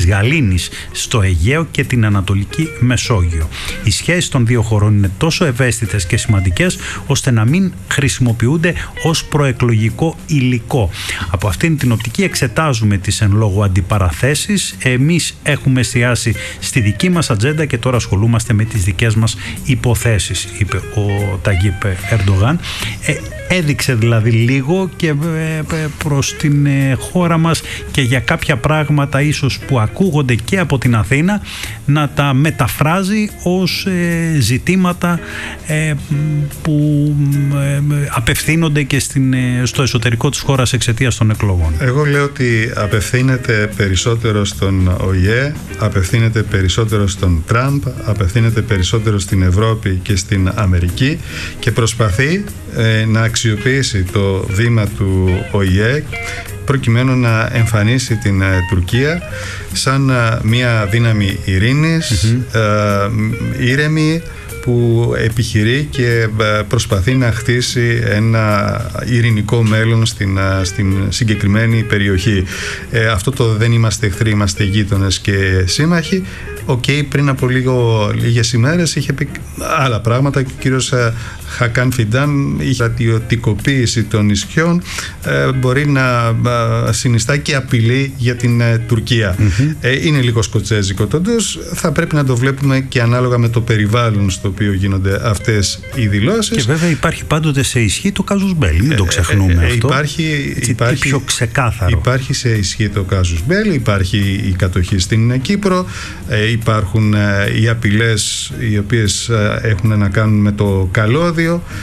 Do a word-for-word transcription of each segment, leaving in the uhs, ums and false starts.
Γαλήνης στο Αιγαίο και την Ανατολική Μεσόγειο. Οι σχέσεις των δύο χωρών είναι τόσο ευαίσθητες και σημαντικές ώστε να μην χρησιμοποιούνται ως προεκλογικό υλικό. Από αυτήν την οπτική εξετάζουμε τις εν λόγω αντιπαραθέσεις. Εμείς έχουμε εστιάσει στη δική μας ατζέντα και τώρα ασχολούμαστε με τις δικές μας υποθέσεις, είπε ο Ταγίπ Ερντογάν. Ε, έδειξε δηλαδή λίγο και ε, προς την ε, χώρα μας και για κάποια πράγματα ίσως που ακούγονται και από την Αθήνα να τα μεταφράζει ως ε, ζητήματα ε, που ε, απευθύνονται και στην, ε, στο εσωτερικό της χώρας εξαιτίας των εκλογών. Εγώ λέω ότι απευθύνεται περισσότερο στον Ο Η Ε, απευθύνεται περισσότερο στον Τραμπ, απευθύνεται περισσότερο στην Ευρώπη και στην Αμερική και προσπαθεί ε, να αξιοποιήσει το βήμα του Ο Η Ε προκειμένου να εμφανίσει την ε, Τουρκία σαν ε, μια δύναμη ειρήνης, mm-hmm. ε, ήρεμη, που επιχειρεί και προσπαθεί να χτίσει ένα ειρηνικό μέλλον στην, στην συγκεκριμένη περιοχή. Ε, αυτό το δεν είμαστε εχθροί, είμαστε γείτονες και σύμμαχοι. Οκ, okay, πριν από λίγο, λίγες ημέρες είχε πει άλλα πράγματα. Ο κύριος Χακάν Φιντάν είχε ότι η οτικοποίηση των νησιών ε, μπορεί να ε, συνιστά και απειλή για την ε, Τουρκία. Mm-hmm. Ε, είναι λίγο σκοτσέζικο τόντως. Θα πρέπει να το βλέπουμε και ανάλογα με το περιβάλλον στο οποίο γίνονται αυτές οι δηλώσεις. Και βέβαια υπάρχει πάντοτε σε ισχύ το κάζους μπέλι, μην το ξεχνούμε ε, ε, αυτό. Υπάρχει, Έτσι, υπάρχει, πιο ξεκάθαρο. Υπάρχει σε ισχύ το κάζους μπέλι, υπάρχει η κατοχή στην Κύπρο, ε, υπάρχουν ε, οι απειλές οι οποίες ε, έχουν να κάνουν με το καλώδιο.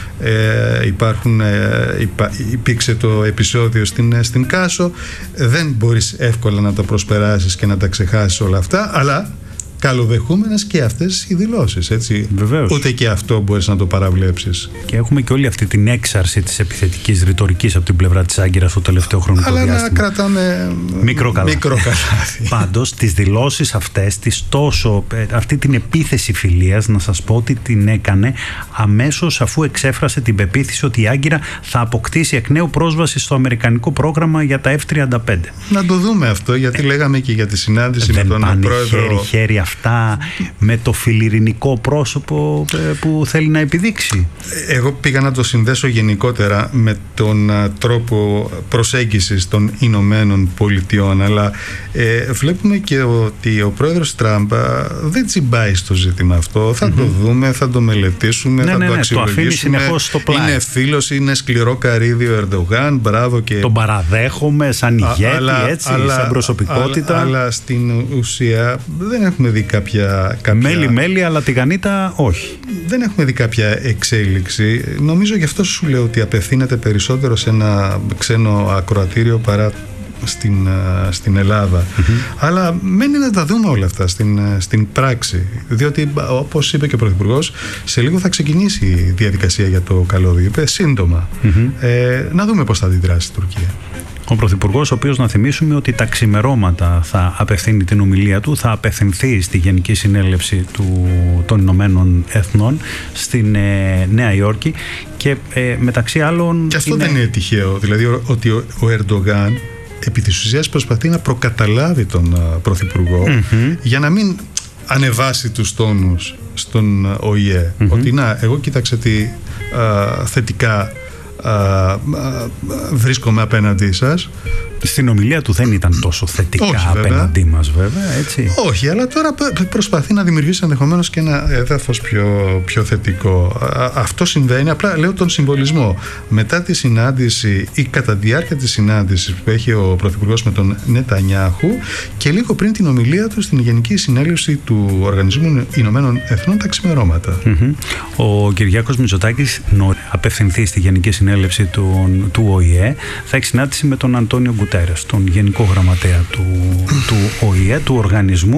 Ε, υπάρχουν, ε, υπά, υπήρξε το επεισόδιο στην, στην Κάσο. Δεν μπορείς εύκολα να τα προσπεράσεις και να τα ξεχάσεις όλα αυτά, αλλά καλοδεχούμενες και αυτές οι δηλώσεις, έτσι. Βεβαίως. Ούτε και αυτό μπορείς να το παραβλέψεις. Και έχουμε και όλη αυτή την έξαρση της επιθετικής ρητορικής από την πλευρά της Άγκυρας το τελευταίο χρονικό Αλλά διάστημα. Αλλά να κρατάμε μικρό καλάθι. Μικρό καλάθι. Πάντως τις δηλώσεις αυτές, τις τόσο, αυτή την επίθεση φιλίας, να σας πω ότι την έκανε αμέσως αφού εξέφρασε την πεποίθηση ότι η Άγκυρα θα αποκτήσει εκ νέου πρόσβαση στο αμερικανικό πρόγραμμα για τα εφ τριάντα πέντε. Να το δούμε αυτό, γιατί ε, λέγαμε και για τη συνάντηση με τον πάνε πρόεδρο. Χέρι-χέρι αυτά με το φιλιρινικό πρόσωπο που θέλει να επιδείξει. Εγώ πήγα να το συνδέσω γενικότερα με τον τρόπο προσέγγισης των Ηνωμένων Πολιτειών, αλλά ε, βλέπουμε και ότι ο πρόεδρος Τραμπ δεν τσιμπάει στο ζήτημα αυτό. Θα mm-hmm. το δούμε, θα το μελετήσουμε, ναι, θα ναι, το ναι, αξιολογήσουμε. Το αφήνει συνεχώς στο πλάι. Είναι φίλος, είναι σκληρό καρύδι ο Ερντογάν, μπράβο και... Τον παραδέχομαι σαν ηγέτη, αλλά, έτσι, αλλά, σαν προσωπικότητα. Αλλά, αλλά στην ουσία δεν έχουμε δει κάποια... κάποια... Μέλη-μέλη, αλλά τηγανίτα όχι. Δεν έχουμε δει κάποια εξέλιξη. Νομίζω γι' αυτό σου λέω ότι απευθύνεται περισσότερο σε ένα ξένο ακροατήριο παρά στην, στην Ελλάδα. Mm-hmm. Αλλά μένει να τα δούμε όλα αυτά στην, στην πράξη. Διότι, όπως είπε και ο Πρωθυπουργός, σε λίγο θα ξεκινήσει η διαδικασία για το καλώδιο. Είπε σύντομα. Mm-hmm. Ε, να δούμε πώς θα αντιδράσει η Τουρκία. Ο Πρωθυπουργός, ο οποίος, να θυμίσουμε ότι τα ξημερώματα θα απευθύνει την ομιλία του, θα απευθυνθεί στη Γενική Συνέλευση του, των Ηνωμένων Εθνών στην ε, Νέα Υόρκη και ε, μεταξύ άλλων... Και αυτό είναι... δεν είναι τυχαίο. Δηλαδή ο, ότι ο, ο Ερντογάν επί της ουσίας προσπαθεί να προκαταλάβει τον uh, Πρωθυπουργό mm-hmm. για να μην ανεβάσει τους τόνους στον Ο Η Ε. Mm-hmm. Ότι να, εγώ κοίταξε τι uh, θετικά Α, α, α, βρίσκομαι απέναντί σας. Στην ομιλία του δεν ήταν τόσο θετικά. Όχι, απέναντί μας, βέβαια, έτσι. Όχι, αλλά τώρα προσπαθεί να δημιουργήσει ενδεχομένως και ένα έδαφος πιο, πιο θετικό. Α, αυτό συμβαίνει, απλά λέω τον συμβολισμό. Μετά τη συνάντηση ή κατά τη διάρκεια της συνάντησης που έχει ο Πρωθυπουργός με τον Νετανιάχου και λίγο πριν την ομιλία του στην Γενική Συνέλευση του Οργανισμού Ηνωμένων Εθνών τα ξημερώματα. Mm-hmm. Ο Κυριάκος Μητσοτάκης απευθυνθεί στη Γενική Συνέλευση του, του Ο Η Ε. Θα έχει συνάντηση με τον Αντώνιο Γκουτέρες, τον Γενικό Γραμματέα του, του Ο Η Ε, του οργανισμού,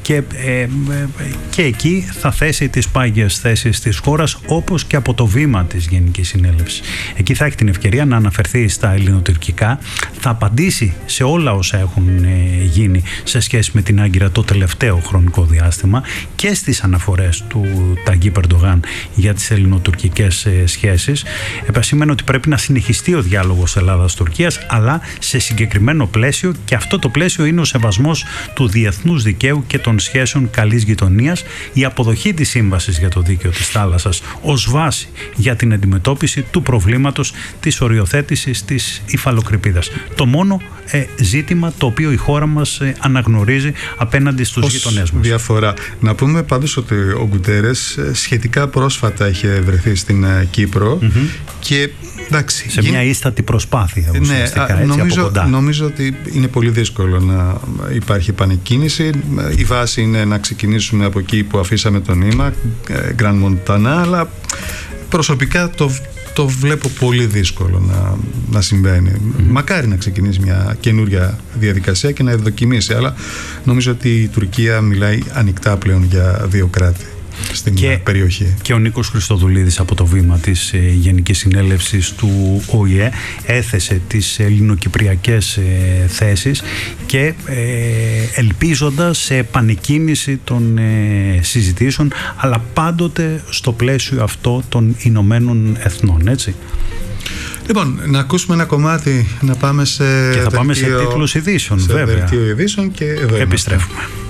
και, ε, και εκεί θα θέσει τις πάγιες θέσεις της χώρας, όπως και από το βήμα της Γενικής Συνέλευσης. Εκεί θα έχει την ευκαιρία να αναφερθεί στα ελληνοτουρκικά, θα απαντήσει σε όλα όσα έχουν ε, γίνει σε σχέση με την Άγκυρα το τελευταίο χρονικό διάστημα και στις αναφορές του Ταγίπ Ερντογάν για τις ελληνοτουρκικές ε, σχέσεις. Επασήμενε ότι πρέπει να συνεχιστεί ο διάλογος Ελλάδας-Τουρκίας, αλλά σε συγκεκριμένο πλαίσιο, και αυτό το πλαίσιο είναι ο σεβασμός του διεθνούς δικαίου και των σχέσεων καλής γειτονίας, η αποδοχή της Σύμβασης για το Δίκαιο της Θάλασσας ως βάση για την αντιμετώπιση του προβλήματος της οριοθέτησης της υφαλοκρηπίδας. Το μόνο ε, ζήτημα το οποίο η χώρα μας ε, αναγνωρίζει απέναντι στους ως γειτονές μας. Διαφορά. Να πούμε πάντως ότι ο Γκουτέρες σχετικά πρόσφατα είχε βρεθεί στην ε, Κύπρο mm-hmm. και εντάξει, σε μια ίστατη προσπάθεια ουσιαστικά, ναι, έτσι, νομίζω, από κοντά. Νομίζω ότι είναι πολύ δύσκολο να υπάρχει επανεκκίνηση. Η βάση είναι να ξεκινήσουμε από εκεί που αφήσαμε τον Ήμα, Γκραν Μοντανά, αλλά προσωπικά το, το βλέπω πολύ δύσκολο να, να συμβαίνει. Mm-hmm. Μακάρι να ξεκινήσει μια καινούρια διαδικασία και να ευδοκιμήσει, αλλά νομίζω ότι η Τουρκία μιλάει ανοιχτά πλέον για δύο κράτη στην και, περιοχή. Και ο Νίκος Χριστοδουλίδης από το βήμα της ε, Γενικής Συνέλευσης του Ο Η Ε έθεσε τις ελληνοκυπριακές ε, θέσεις και ε, ελπίζοντας σε επανεκκίνηση των ε, συζητήσεων, αλλά πάντοτε στο πλαίσιο αυτό των Ηνωμένων Εθνών, έτσι. Λοιπόν, να ακούσουμε ένα κομμάτι, να πάμε σε, και θα δελτίο, πάμε σε τίτλους ειδήσεων, σε βέβαια. δελτίο ειδήσεων και εδώ επιστρέφουμε.